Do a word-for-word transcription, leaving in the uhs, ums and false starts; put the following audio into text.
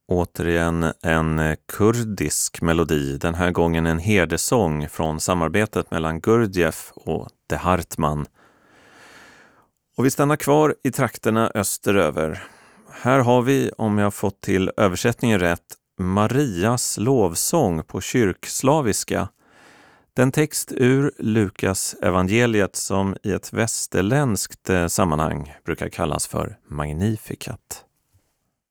Återigen en kurdisk melodi, den här gången en herdesång från samarbetet mellan Gurdjieff och de Hartman. Och vi stannar kvar i trakterna österöver. Här har vi, om jag fått till översättningen rätt, Marias lovsång på kyrkslaviska. Den text ur Lukas evangeliet som i ett västerländskt sammanhang brukar kallas för Magnificat.